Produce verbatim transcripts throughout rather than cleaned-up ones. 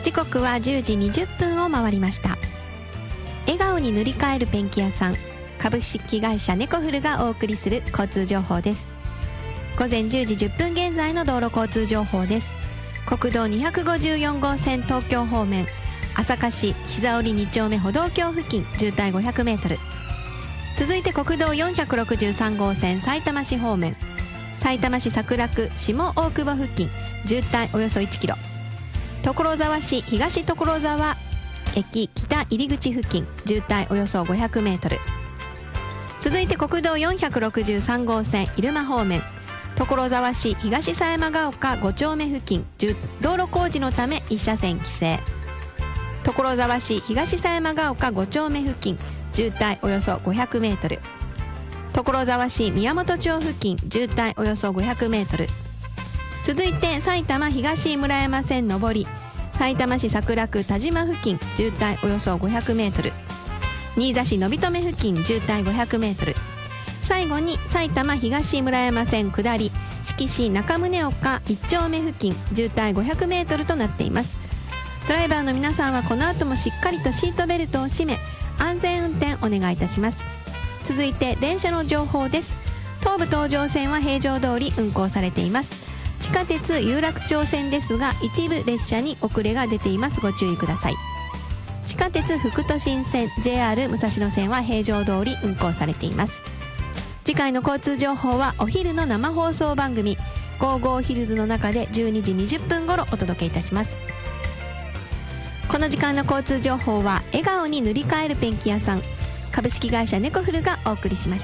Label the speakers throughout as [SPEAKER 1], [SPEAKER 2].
[SPEAKER 1] 時刻はじゅうじにじゅっぷんを回りました。笑顔に塗り替えるペンキ屋さん、株式会社ネコフルがお送りする交通情報です。午前じゅうじじゅっぷん現在の道路交通情報です。国道にひゃくごじゅうよんごうせん東京方面、朝霞市膝折に丁目歩道橋付近渋滞ごひゃくメートル。続いて国道よんひゃくろくじゅうさんごうせんさいたま市方面、さいたま市桜区下大久保付近渋滞およそいちキロ。所沢市東所沢駅北入り口付近渋滞およそごひゃくメートル。続いて国道よんひゃくろくじゅうさんごうせん入間方面、所沢市東狭山ヶ丘ご丁目付近道路工事のためいっ車線規制。所沢市東狭山ヶ丘ご丁目付近渋滞およそごひゃくメートル。所沢市宮本町付近渋滞およそごひゃくメートル。続いて埼玉東村山線上り、さいたま市桜区田島付近渋滞およそごひゃくメートル。新座市のびとめ付近渋滞ごひゃくメートル。最後に埼玉東村山線下り志木市中宗岡いち丁目付近渋滞ごひゃくメートルとなっています。ドライバーの皆さんはこの後もしっかりとシートベルトを締め安全運転お願いいたします。続いて電車の情報です。東武東上線は平常通り運行されています。地下鉄有楽町線ですが一部列車に遅れが出ています。ご注意ください。地下鉄副都心線 ジェイアール 武蔵野線は平常通り運行されています。次回の交通情報はお昼の生放送番組ゴーゴーヒルズの中でじゅうにじにじゅっぷん頃お届けいたします。この時間の交通情報は笑顔に塗り替えるペンキ屋さん株式会社ネコフルがお送りしました。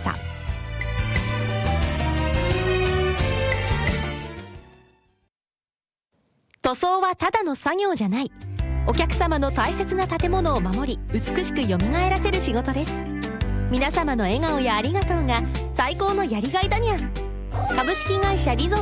[SPEAKER 2] 塗装はただの作業じゃない。お客様の大切な建物を守り美しく蘇らせる仕事です。皆様の笑顔やありがとうが最高のやりがいだにゃん。株式会社リゾ